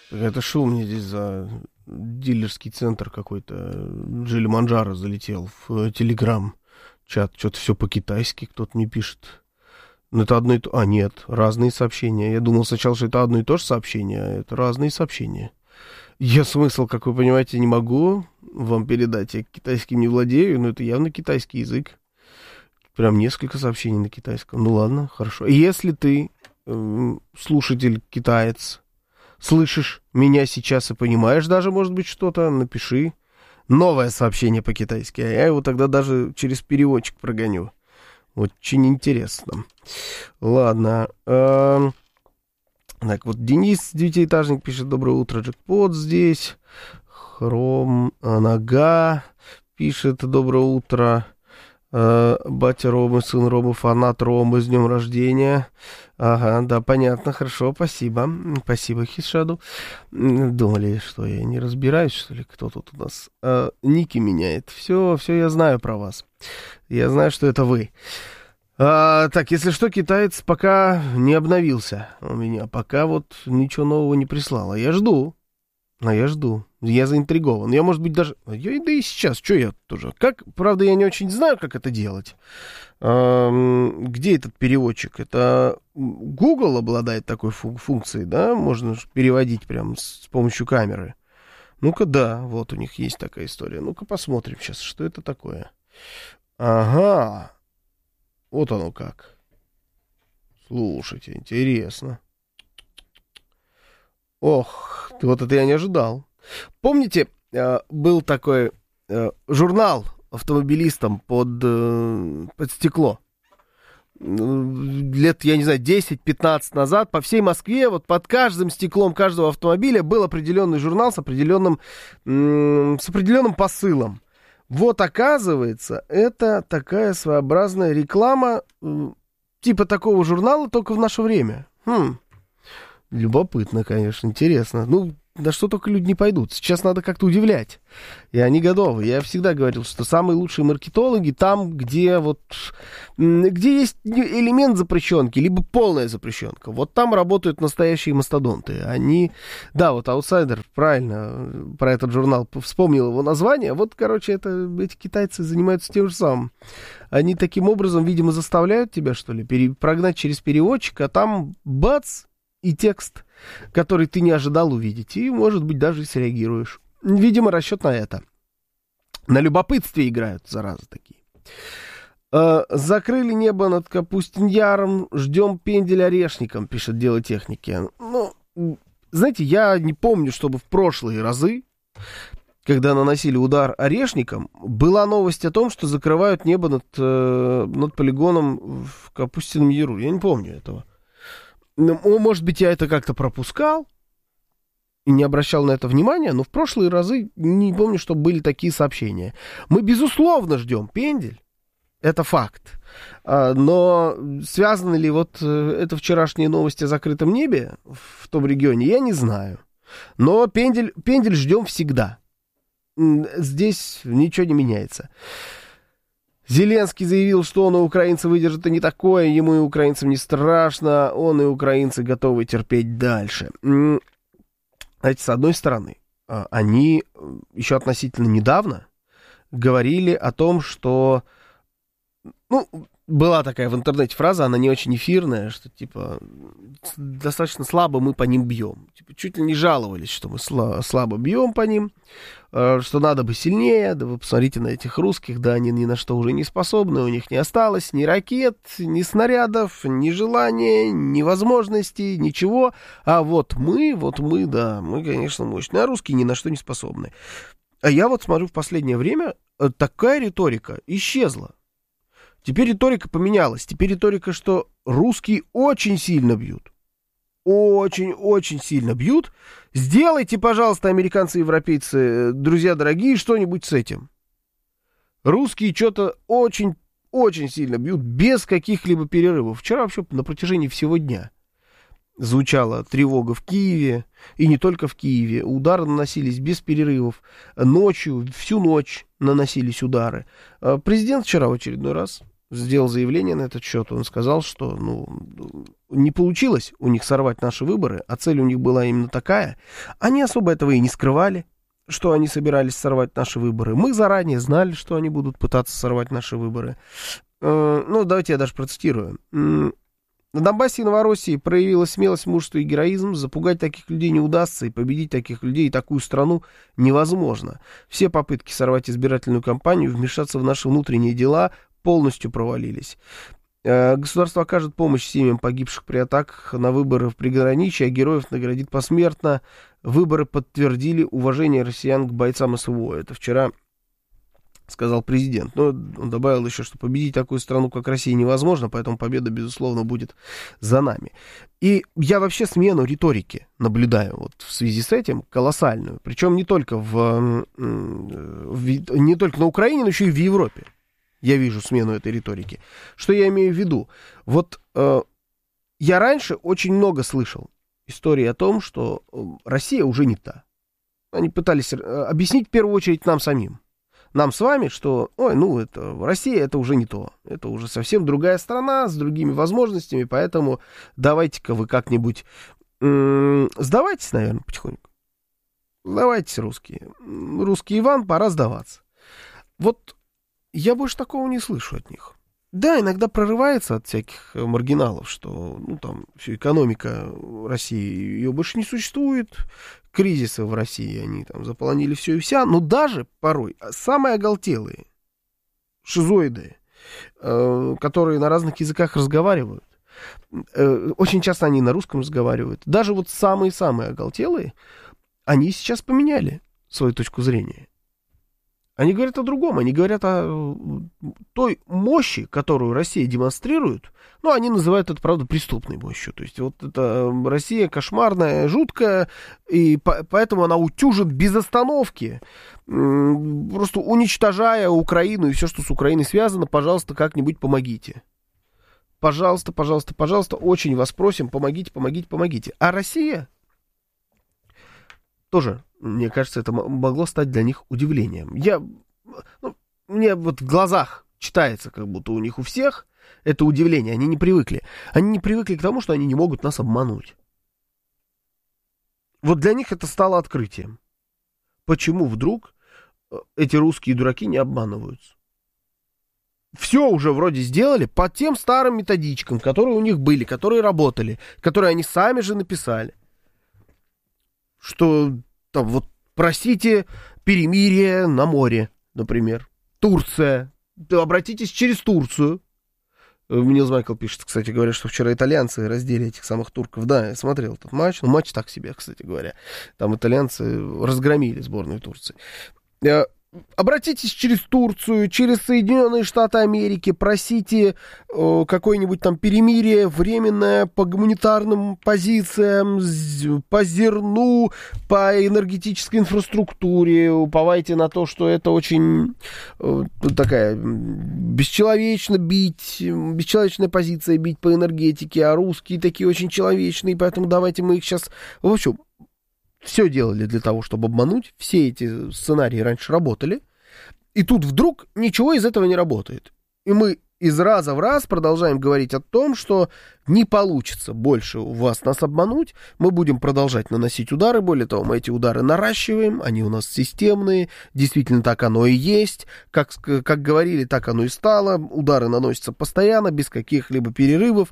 Это шо у меня здесь за дилерский центр какой-то? Джильманджаро залетел в Телеграм-чат. Что-то все по-китайски кто-то мне пишет. Ну, это одно и то... А, нет, разные сообщения. Я думал сначала, что это одно и то же сообщение, а это разные сообщения. Я смысл, как вы понимаете, не могу вам передать. Я китайским не владею, но это явно китайский язык. Прям несколько сообщений на китайском. Ну, ладно, хорошо. Если ты, слушатель китаец, слышишь меня сейчас и понимаешь даже, может быть, что-то, напиши новое сообщение по-китайски. А я его тогда даже через переводчик прогоню. Очень интересно. Ладно. Так, вот Денис, девятиэтажник, пишет: доброе утро, джекпот здесь. Хром Нога пишет: доброе утро. Батя Ромы, сын Ромы, фанат Ромы, с днем рождения. Ага, да, понятно, хорошо, спасибо. Спасибо, Хишаду. Думали, что я не разбираюсь, что ли, кто тут у нас ники меняет. Все я знаю про вас. Я знаю, что это вы. Так, если что, китаец пока не обновился у меня. Пока вот ничего нового не прислал. Я жду. Я заинтригован. Я, может быть, даже... Да и сейчас, что я тоже... Правда, я не очень знаю, как это делать. Где этот переводчик? Это Google обладает такой функцией, да? Можно переводить прям с помощью камеры. Ну-ка, да, вот у них есть такая история. Ну-ка, посмотрим сейчас, что это такое. Ага. Вот оно как. Слушайте, интересно. Ох, вот это я не ожидал. Помните, был такой журнал автомобилистам под стекло? Лет, я не знаю, 10-15 назад по всей Москве, вот под каждым стеклом каждого автомобиля был определенный журнал с определенным посылом. Вот, оказывается, это такая своеобразная реклама типа такого журнала, только в наше время. Любопытно, конечно, интересно. Ну, на что только люди не пойдут. Сейчас надо как-то удивлять. И они готовы. Я всегда говорил, что самые лучшие маркетологи там, где есть элемент запрещенки, либо полная запрещенка. Вот там работают настоящие мастодонты. Они... Да, вот «Аутсайдер», правильно, про этот журнал вспомнил его название. Вот, короче, эти китайцы занимаются тем же самым. Они таким образом, видимо, заставляют тебя, что ли, прогнать через переводчик, а там бац! И текст, который ты не ожидал увидеть. И, может быть, даже и среагируешь. Видимо, расчет на это. На любопытстве играют, заразы такие. Закрыли небо над Капустин-Яром. Ждем пендель орешником, пишет Дело техники. Ну, знаете, я не помню, чтобы в прошлые разы, когда наносили удар орешником, была новость о том, что закрывают небо над полигоном в Капустином Яру. Я не помню этого. Может быть, я это как-то пропускал и не обращал на это внимания, но в прошлые разы не помню, чтобы были такие сообщения. Мы, безусловно, ждем пендель. Это факт. Но связаны ли вот это вчерашние новости о закрытом небе в том регионе, я не знаю. Но пендель ждем всегда. Здесь ничего не меняется. Зеленский заявил, что он и украинцы выдержат и не такое, ему и украинцам не страшно, он и украинцы готовы терпеть дальше. Знаете, с одной стороны, они еще относительно недавно говорили о том, что... Ну, была такая в интернете фраза, она не очень эфирная, что, типа, достаточно слабо мы по ним бьем. Типа, чуть ли не жаловались, что мы слабо бьем по ним, что надо бы сильнее, да вы посмотрите на этих русских, да, они ни на что уже не способны, у них не осталось ни ракет, ни снарядов, ни желания, ни возможностей, ничего. А вот мы, да, мы, конечно, мощные, а русские ни на что не способны. А я вот смотрю, в последнее время такая риторика исчезла. Теперь риторика поменялась. Теперь риторика, что русские очень сильно бьют. Очень-очень сильно бьют. Сделайте, пожалуйста, американцы и европейцы, друзья дорогие, что-нибудь с этим. Русские что-то очень-очень сильно бьют, без каких-либо перерывов. Вчера вообще на протяжении всего дня звучала тревога в Киеве. И не только в Киеве. Удары наносились без перерывов. Ночью, всю ночь наносились удары. Президент вчера в очередной раз сделал заявление на этот счет. Он сказал, что не получилось у них сорвать наши выборы, а цель у них была именно такая. Они особо этого и не скрывали, что они собирались сорвать наши выборы. Мы заранее знали, что они будут пытаться сорвать наши выборы. Давайте я даже процитирую. На Донбассе и Новороссии проявилась смелость, мужество и героизм. Запугать таких людей не удастся, и победить таких людей и такую страну невозможно. Все попытки сорвать избирательную кампанию, вмешаться в наши внутренние дела полностью провалились. Государство окажет помощь семьям погибших при атаках на выборы в приграничье, а героев наградит посмертно. Выборы подтвердили уважение россиян к бойцам СВО. Это вчера сказал президент. Но он добавил еще, что победить такую страну, как Россия, невозможно, поэтому победа, безусловно, будет за нами. И я вообще смену риторики наблюдаю вот в связи с этим колоссальную. Причем не только не только на Украине, но еще и в Европе. Я вижу смену этой риторики. Что я имею в виду? Вот я раньше очень много слышал истории о том, что Россия уже не та. Они пытались объяснить в первую очередь нам самим. Нам с вами, что, Россия это уже не то. Это уже совсем другая страна с другими возможностями, поэтому давайте-ка вы как-нибудь сдавайтесь, наверное, потихоньку. Сдавайтесь, русские. Русский Иван, пора сдаваться. Вот я больше такого не слышу от них. Да, иногда прорывается от всяких маргиналов, что, все, экономика России, ее больше не существует, кризисы в России, они там заполонили все и вся, но даже порой самые оголтелые шизоиды, которые на разных языках разговаривают, очень часто они на русском разговаривают, даже вот самые-самые оголтелые, они сейчас поменяли свою точку зрения. Они говорят о другом, они говорят о той мощи, которую Россия демонстрирует. Они называют это, правда, преступной мощью. То есть вот это Россия кошмарная, жуткая, и поэтому она утюжит без остановки, просто уничтожая Украину и все, что с Украиной связано. Пожалуйста, как-нибудь помогите. Пожалуйста, пожалуйста, пожалуйста, очень вас просим, помогите, помогите, помогите. А Россия тоже... Мне кажется, это могло стать для них удивлением. Мне вот в глазах читается, как будто у них у всех это удивление. Они не привыкли. Они не привыкли к тому, что они не могут нас обмануть. Вот для них это стало открытием. Почему вдруг эти русские дураки не обманываются? Все уже вроде сделали по тем старым методичкам, которые у них были, которые работали, которые они сами же написали. Что... Там вот просите перемирие на море, например. Турция. Обратитесь через Турцию. Нилс Майкл пишет, кстати говоря, что вчера итальянцы раздели этих самых турков. Да, я смотрел этот матч. Матч так себе, кстати говоря. Там итальянцы разгромили сборную Турции. Обратитесь через Турцию, через Соединенные Штаты Америки, просите какое-нибудь там перемирие временное по гуманитарным позициям, по зерну, по энергетической инфраструктуре, уповайте на то, что это очень такая бесчеловечная позиция бить по энергетике, а русские такие очень человечные, поэтому давайте мы их сейчас... В общем, все делали для того, чтобы обмануть. Все эти сценарии раньше работали. И тут вдруг ничего из этого не работает. И мы из раза в раз продолжаем говорить о том, что не получится больше у вас нас обмануть. Мы будем продолжать наносить удары. Более того, мы эти удары наращиваем. Они у нас системные. Действительно, так оно и есть. Как говорили, так оно и стало. Удары наносятся постоянно, без каких-либо перерывов.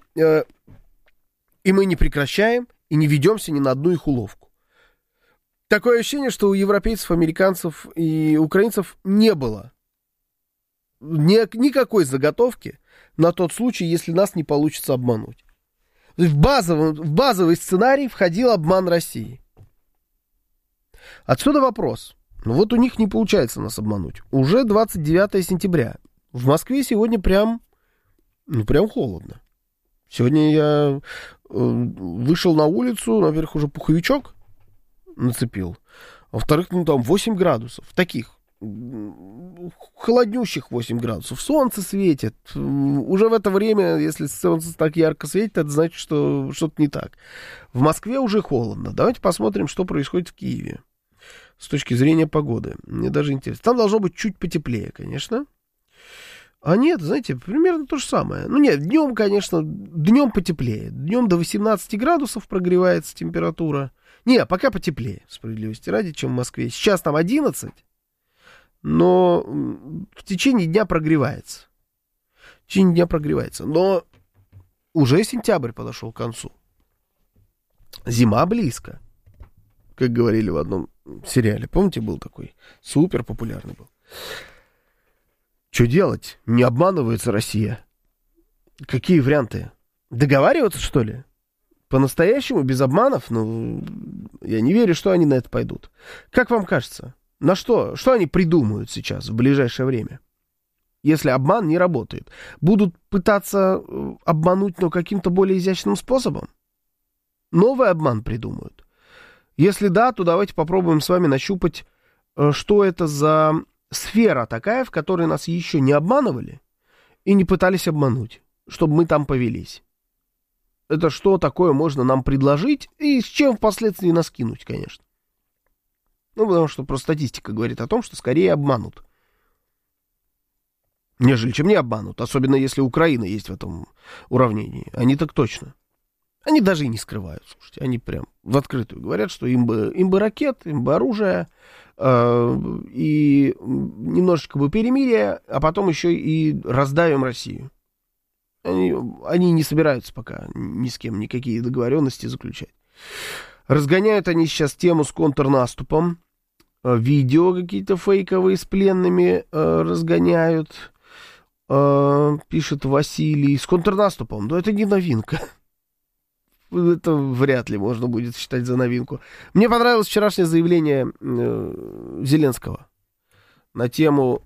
И мы не прекращаем и не ведемся ни на одну их уловку. Такое ощущение, что у европейцев, американцев и украинцев не было никакой заготовки на тот случай, если нас не получится обмануть. В базовый сценарий входил обман России. Отсюда вопрос. Вот у них не получается нас обмануть. Уже 29 сентября. В Москве сегодня прям холодно. Сегодня я вышел на улицу, наверх уже пуховичок нацепил. А во-вторых, там 8 градусов. Таких холоднющих 8 градусов. Солнце светит. Уже в это время, если солнце так ярко светит, это значит, что что-то не так. В Москве уже холодно. Давайте посмотрим, что происходит в Киеве с точки зрения погоды. Мне даже интересно. Там должно быть чуть потеплее, конечно. А нет, знаете, примерно то же самое. Ну нет, днем, конечно, днем потеплее. Днем до 18 градусов прогревается температура. Не, пока потеплее, справедливости ради, чем в Москве. Сейчас там 11, но в течение дня прогревается. В течение дня прогревается. Но уже сентябрь подошел к концу. Зима близко. Как говорили в одном сериале. Помните, был такой? Супер популярный был. Что делать? Не обманывается Россия. Какие варианты? Договариваться, что ли? По-настоящему, без обманов? Ну, я не верю, что они на это пойдут. Как вам кажется? На что? Что они придумают сейчас, в ближайшее время? Если обман не работает. Будут пытаться обмануть, но каким-то более изящным способом? Новый обман придумают. Если да, то давайте попробуем с вами нащупать, что это за сфера такая, в которой нас еще не обманывали и не пытались обмануть, чтобы мы там повелись. Это что такое можно нам предложить и с чем впоследствии нас кинуть, конечно. Ну, потому что просто статистика говорит о том, что скорее обманут, нежели чем не обманут. Особенно если Украина есть в этом уравнении. Они так точно. Они даже и не скрывают, слушайте. Они прям в открытую говорят, что им бы ракет, им бы оружие, и немножечко бы перемирия, а потом еще и раздавим Россию. Они не собираются пока ни с кем никакие договоренности заключать. Разгоняют они сейчас тему с контрнаступом. Видео какие-то фейковые с пленными разгоняют. Пишет Василий. С контрнаступом. Но это не новинка. Это вряд ли можно будет считать за новинку. Мне понравилось вчерашнее заявление Зеленского на тему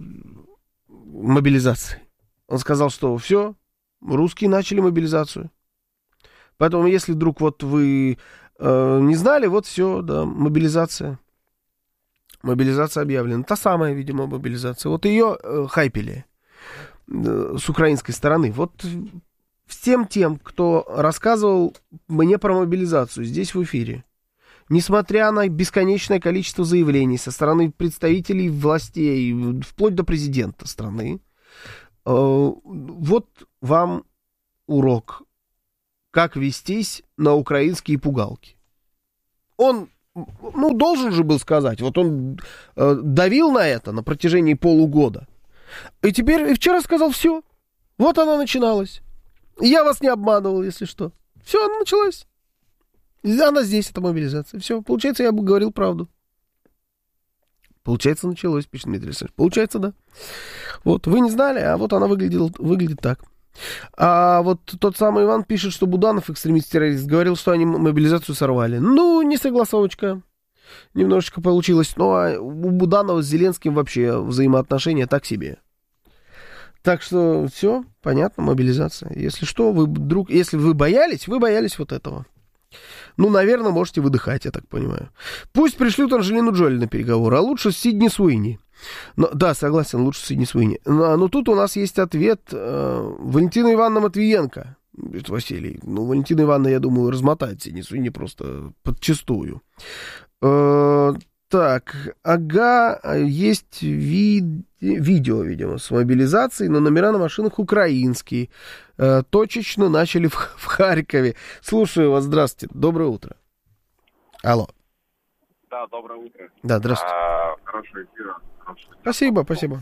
мобилизации. Он сказал, что все, русские начали мобилизацию. Поэтому, если вдруг вот вы не знали, вот все, да, мобилизация. Мобилизация объявлена. Та самая, видимо, мобилизация. Вот ее хайпели с украинской стороны. Вот всем тем, кто рассказывал мне про мобилизацию здесь в эфире, несмотря на бесконечное количество заявлений со стороны представителей властей, вплоть до президента страны, вот вам урок, как вестись на украинские пугалки. Он, должен же был сказать, вот он давил на это на протяжении полугода, и теперь, и вчера сказал, все, вот оно начиналось. Я вас не обманывал, если что. Все, она началась. Она здесь, эта мобилизация. Все, получается, я бы говорил правду. Получается, началось, пишет Дмитрий Александрович. Получается, да. Вот, вы не знали, а вот она выглядит так. А вот тот самый Иван пишет, что Буданов, экстремист-террорист, говорил, что они мобилизацию сорвали. Ну, не согласовочка. Немножечко получилось. Ну, а у Буданова с Зеленским вообще взаимоотношения так себе. Так что все, понятно, мобилизация. Если что, если вы боялись вот этого. Ну, наверное, можете выдыхать, я так понимаю. Пусть пришлют Анджелину Джоли на переговоры, а лучше Сидни Суини. Да, согласен, лучше Сидни Суини. Но тут у нас есть ответ Валентина Ивановна Матвиенко, говорит Василий. Ну, Валентина Ивановна, я думаю, размотает Сидни Суини просто подчистую. Так, ага, есть видео, видимо, с мобилизацией, но номера на машинах украинские. Точечно начали в Харькове. Слушаю вас, здравствуйте, доброе утро. Алло. Да, доброе утро. Да, здравствуйте. Хорошего эфира. Спасибо.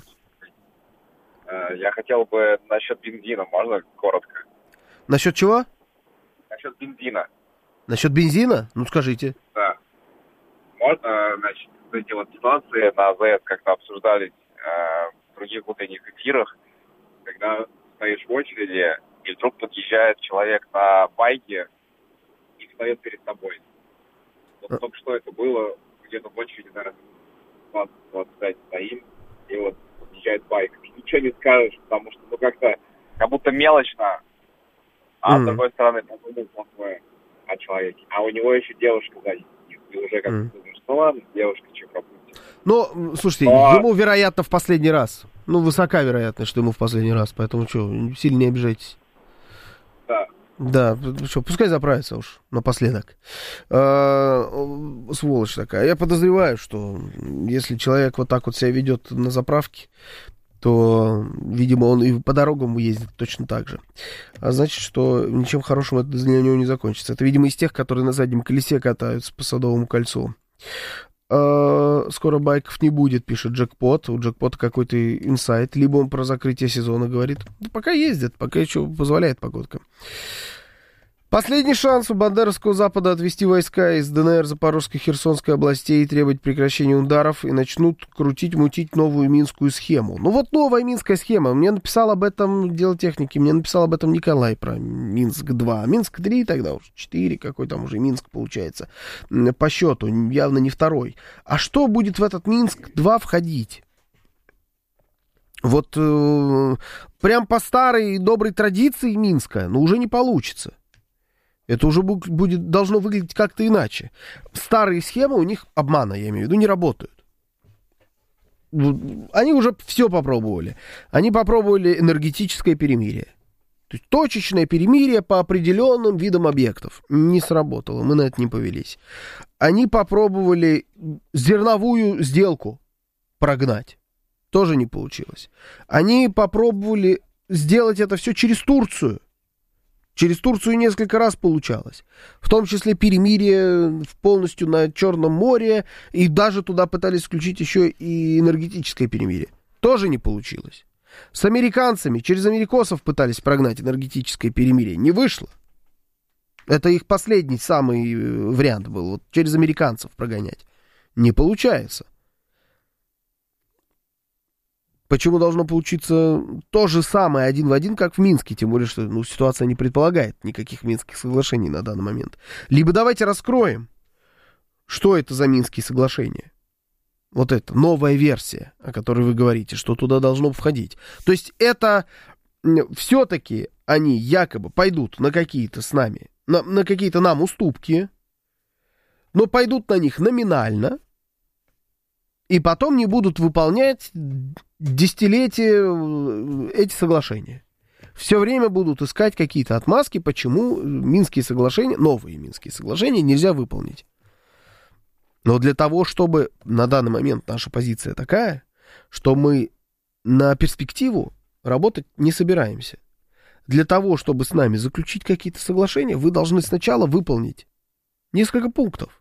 Я хотел бы насчет бензина, можно коротко? Насчет чего? Насчет бензина. Насчет бензина? Ну, скажите. Да. Можно, значит, эти вот ситуации на АЗС как-то обсуждались в других утренних эфирах, когда стоишь в очереди, и вдруг подъезжает человек на байке и встает перед тобой. Вот только что это было, где-то в очереди, наверное, 20-25 стоим, и вот подъезжает байк. И ничего не скажешь, потому что, как будто мелочно, а с другой стороны, подумал плохое о человеке. А у него еще девушка сзади. И уже как-то думаешь, ну ладно, девушка, что пропустит. Ну, слушайте, ему, вероятно, в последний раз. Ну, высока вероятность, что ему в последний раз. Поэтому что, сильно не обижайтесь. Да. Да, что, пускай заправится уж напоследок. Сволочь такая. Я подозреваю, что если человек вот так вот себя ведет на заправке, то, видимо, он и по дорогам ездит точно так же. А значит, что ничем хорошим это для него не закончится. Это, видимо, из тех, которые на заднем колесе катаются по Садовому кольцу. Скоро байков не будет, пишет Джекпот. У Джекпота какой-то инсайт. Либо он про закрытие сезона говорит. Да пока ездят, пока еще позволяет погодка. Последний шанс у Бандеровского Запада отвести войска из ДНР, Запорожской, Херсонской областей и требовать прекращения ударов, и начнут крутить-мутить новую минскую схему. Ну вот новая минская схема. Мне написал об этом дело техники, мне написал об этом Николай про Минск-2. Минск-3 тогда уже 4, какой там уже Минск получается. По счету, явно не второй. А что будет в этот Минск-2 входить? Вот прям по старой доброй традиции Минска, но уже не получится. Это уже должно выглядеть как-то иначе. Старые схемы у них, обмана, я имею в виду, не работают. Они уже все попробовали. Они попробовали энергетическое перемирие. То есть точечное перемирие по определенным видам объектов. Не сработало, мы на это не повелись. Они попробовали зерновую сделку прогнать. Тоже не получилось. Они попробовали сделать это все через Турцию. Через Турцию несколько раз получалось. В том числе перемирие полностью на Черном море. И даже туда пытались включить еще и энергетическое перемирие. Тоже не получилось. С американцами, через америкосов пытались прогнать энергетическое перемирие. Не вышло. Это их последний самый вариант был. Вот через американцев прогонять. Не получается. Почему должно получиться то же самое один в один, как в Минске? Тем более, что ситуация не предполагает никаких Минских соглашений на данный момент. Либо давайте раскроем, что это за Минские соглашения. Вот это новая версия, о которой вы говорите, что туда должно входить. То есть это все-таки они якобы пойдут на какие-то с нами, на какие-то нам уступки, но пойдут на них номинально, и потом не будут выполнять десятилетия эти соглашения. Все время будут искать какие-то отмазки, почему Минские соглашения, новые Минские соглашения нельзя выполнить. Но для того, чтобы на данный момент наша позиция такая, что мы на перспективу работать не собираемся. Для того, чтобы с нами заключить какие-то соглашения, вы должны сначала выполнить несколько пунктов.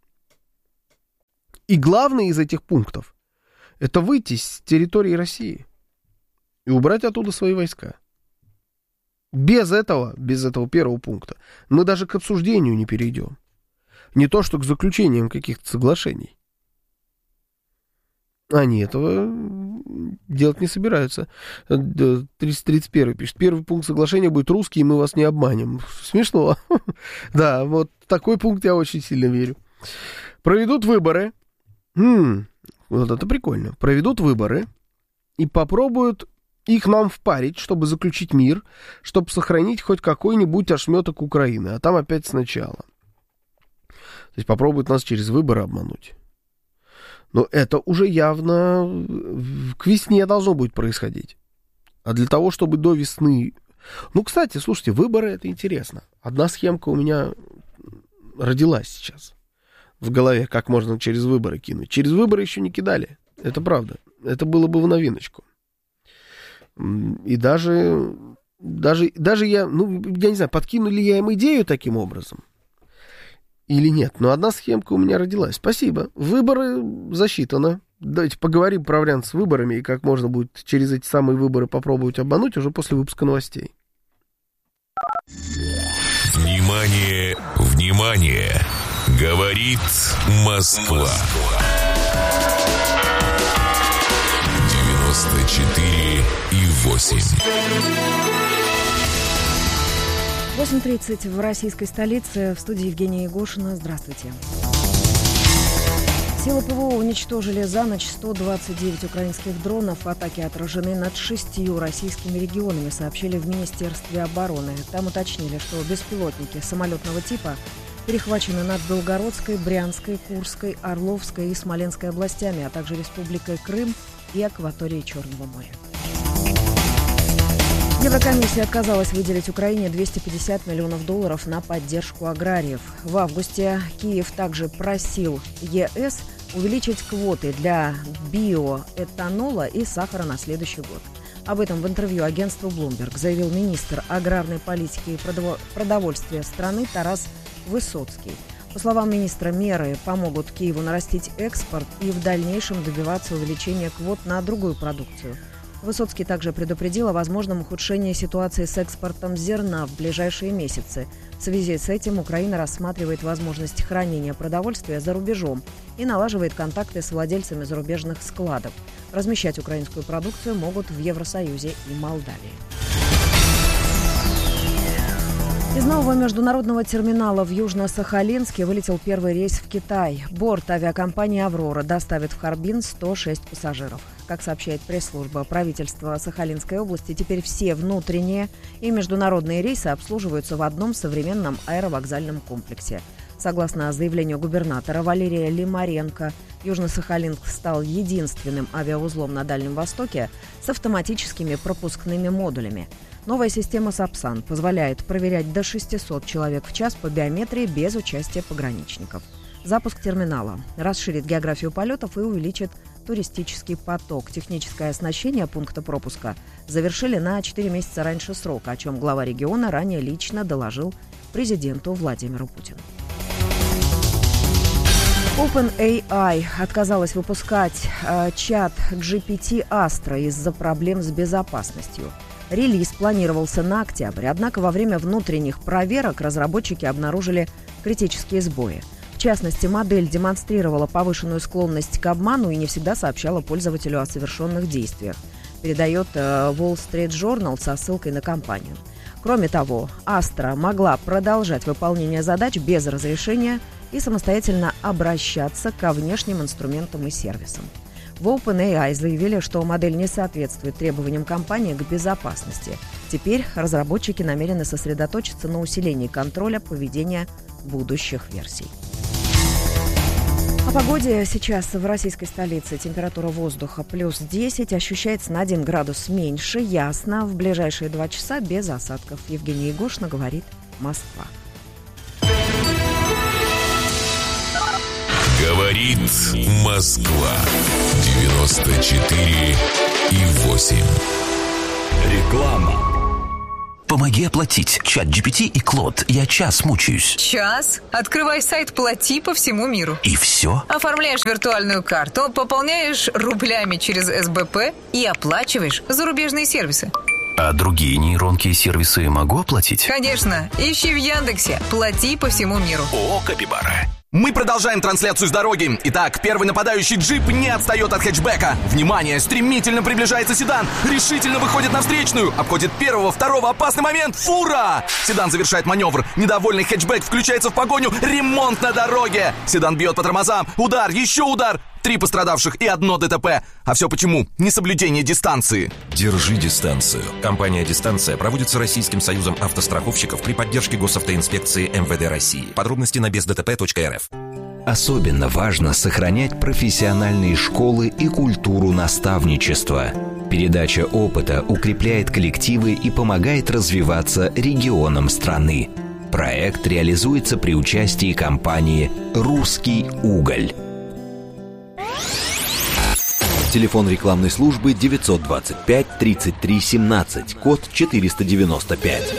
И главный из этих пунктов — это выйти с территории России и убрать оттуда свои войска. Без этого первого пункта мы даже к обсуждению не перейдем. Не то, что к заключениям каких-то соглашений. Они этого делать не собираются. 331 пишет: первый пункт соглашения будет русский, и мы вас не обманем. Смешно. Да, вот такой пункт я очень сильно верю. Проведут выборы. Вот это прикольно. Проведут выборы и попробуют их нам впарить, чтобы заключить мир, чтобы сохранить хоть какой-нибудь ошметок Украины. А там опять сначала. То есть попробуют нас через выборы обмануть. Но это уже явно к весне должно будет происходить. А для того, чтобы до весны... кстати, слушайте, выборы — это интересно. Одна схемка у меня родилась сейчас в голове, как можно через выборы кинуть. Через выборы еще не кидали. Это правда. Это было бы в новиночку. И даже я не знаю, подкину ли я им идею таким образом или нет. Но одна схемка у меня родилась. Спасибо. Выборы засчитано. Давайте поговорим про вариант с выборами и как можно будет через эти самые выборы попробовать обмануть уже после выпуска новостей. Внимание, внимание! Говорит Москва. 94,8. 8:30 в российской столице. В студии Евгения Егошина. Здравствуйте. Силы ПВО уничтожили за ночь 129 украинских дронов. Атаки отражены над 6 российскими регионами, сообщили в Министерстве обороны. Там уточнили, что беспилотники самолетного типа перехвачены над Белгородской, Брянской, Курской, Орловской и Смоленской областями, а также Республикой Крым и акваторией Черного моря. Еврокомиссия отказалась выделить Украине $250 миллионов на поддержку аграриев. В августе Киев также просил ЕС увеличить квоты для биоэтанола и сахара на следующий год. Об этом в интервью агентству Bloomberg заявил министр аграрной политики и продовольствия страны Тарас Высоцкий. По словам министра, меры помогут Киеву нарастить экспорт и в дальнейшем добиваться увеличения квот на другую продукцию. Высоцкий также предупредил о возможном ухудшении ситуации с экспортом зерна в ближайшие месяцы. В связи с этим Украина рассматривает возможность хранения продовольствия за рубежом и налаживает контакты с владельцами зарубежных складов. Размещать украинскую продукцию могут в Евросоюзе и Молдавии. Из нового международного терминала в Южно-Сахалинске вылетел первый рейс в Китай. Борт авиакомпании «Аврора» доставит в Харбин 106 пассажиров. Как сообщает пресс-служба правительства Сахалинской области, теперь все внутренние и международные рейсы обслуживаются в одном современном аэровокзальном комплексе. Согласно заявлению губернатора Валерия Лимаренко, Южно-Сахалинск стал единственным авиаузлом на Дальнем Востоке с автоматическими пропускными модулями. Новая система «Сапсан» позволяет проверять до 600 человек в час по биометрии без участия пограничников. Запуск терминала расширит географию полетов и увеличит туристический поток. Техническое оснащение пункта пропуска завершили на 4 месяца раньше срока, о чем глава региона ранее лично доложил президенту Владимиру Путину. OpenAI отказалась выпускать чат GPT Astra из-за проблем с безопасностью. Релиз планировался на октябрь, однако во время внутренних проверок разработчики обнаружили критические сбои. В частности, модель демонстрировала повышенную склонность к обману и не всегда сообщала пользователю о совершенных действиях, передает Wall Street Journal со ссылкой на компанию. Кроме того, Astra могла продолжать выполнение задач без разрешения и самостоятельно обращаться ко внешним инструментам и сервисам. В OpenAI заявили, что модель не соответствует требованиям компании к безопасности. Теперь разработчики намерены сосредоточиться на усилении контроля поведения будущих версий. О погоде сейчас в российской столице. Температура воздуха плюс 10, ощущается на 1 градус меньше, ясно. В ближайшие 2 часа без осадков. Евгения Егошина говорит «Москва». Говорит Москва. 94,8. Реклама. Помоги оплатить. ChatGPT и Клод. Я час мучаюсь. Час? Открывай сайт «Плати» по всему миру. И все? Оформляешь виртуальную карту, пополняешь рублями через СБП и оплачиваешь зарубежные сервисы. А другие нейронки и сервисы могу оплатить? Конечно. Ищи в Яндексе «Плати» по всему миру. О, Капибара. Мы продолжаем трансляцию с дороги. Итак, первый нападающий джип не отстает от хэтчбека. Внимание, стремительно приближается седан. Решительно выходит на встречную. Обходит первого, второго, опасный момент. Фура! Седан завершает маневр. Недовольный хэтчбек включается в погоню. Ремонт на дороге. Седан бьет по тормозам. Удар, еще удар. 3 пострадавших и 1 ДТП. А все почему? Несоблюдение дистанции. Держи дистанцию. Компания «Дистанция» проводится Российским союзом автостраховщиков при поддержке госавтоинспекции МВД России. Подробности на бездтп.рф. Особенно важно сохранять профессиональные школы и культуру наставничества. Передача опыта укрепляет коллективы и помогает развиваться регионам страны. Проект реализуется при участии компании «Русский уголь». Телефон рекламной службы 925-33-17, код 495.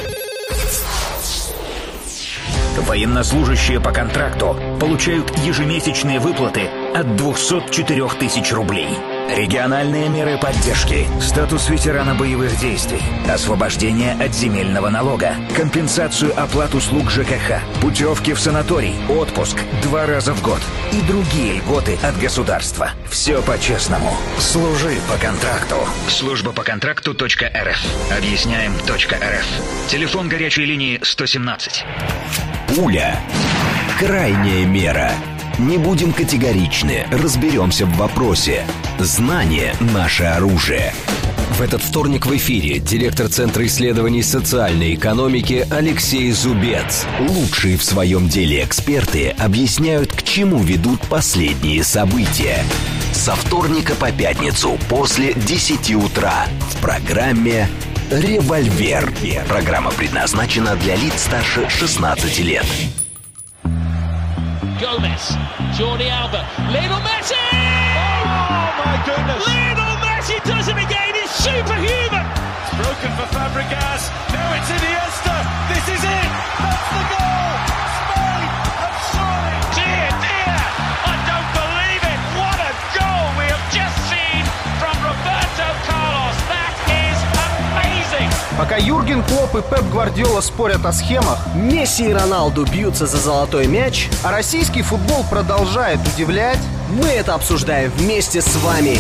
Военнослужащие по контракту получают ежемесячные выплаты от 204 тысяч рублей. Региональные меры поддержки, статус ветерана боевых действий, освобождение от земельного налога, компенсацию оплат услуг ЖКХ, путевки в санаторий, отпуск 2 раза в год и другие льготы от государства. Все по-честному. Служи по контракту. Служба по контракту.рф. Объясняем.рф. Телефон горячей линии 117. Пуля. Крайняя мера. Не будем категоричны, разберемся в вопросе. Знание – наше оружие. В этот вторник в эфире директор Центра исследований социальной экономики Алексей Зубец. Лучшие в своем деле эксперты объясняют, к чему ведут последние события. Со вторника по пятницу после 10 утра в программе «Револьвер». Программа предназначена для лиц старше 16 лет. Gomez, Jordi Alba, Lionel Messi! Oh my goodness! Lionel Messi does it again, it's superhuman! It's broken for Fabregas, now it's Iniesta, this is it! That's the goal! Spain have scored! Dear, dear, I don't believe it! What a goal we have just seen from Roberto Carlos! That is amazing! Пока Юрген Клопп и Пеп Гвардиола спорят о схемах, Месси и Роналду бьются за золотой мяч, а российский футбол продолжает удивлять, мы это обсуждаем вместе с вами.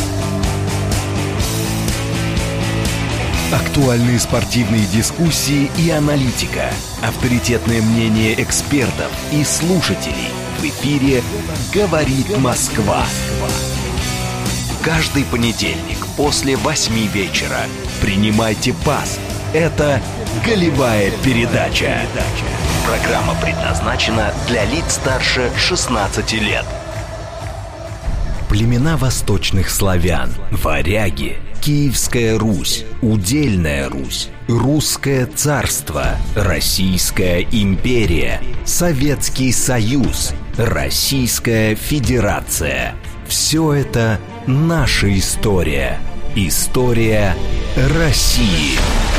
Актуальные спортивные дискуссии и аналитика. Авторитетное мнение экспертов и слушателей. В эфире «Говорит Москва». Каждый понедельник после 8 вечера. Принимайте пас. Это «Голевая передача». Программа предназначена для лиц старше 16 лет. Племена восточных славян, варяги, Киевская Русь, Удельная Русь, Русское царство, Российская империя, Советский Союз, Российская Федерация. Все это наша история. История России.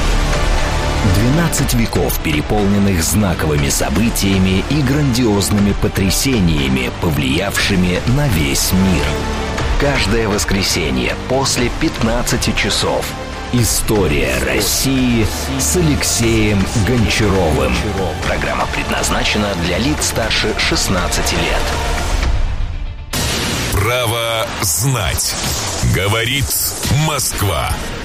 12 веков, переполненных знаковыми событиями и грандиозными потрясениями, повлиявшими на весь мир. Каждое воскресенье после 15 часов. История России с Алексеем Гончаровым. Программа предназначена для лиц старше 16 лет. Право знать. Говорит Москва.